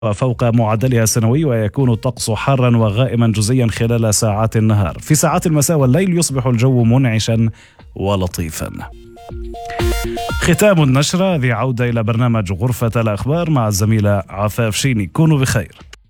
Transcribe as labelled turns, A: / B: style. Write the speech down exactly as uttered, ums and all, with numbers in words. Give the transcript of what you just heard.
A: فوق معدلها السنوي، ويكون الطقس حارا وغائما جزئيا خلال ساعات النهار. في ساعات المساء والليل يصبح الجو منعشا ولطيفا. ختام النشرة، ذي عودة إلى برنامج غرفة الأخبار مع الزميلة عفاف شيني. كونوا بخير.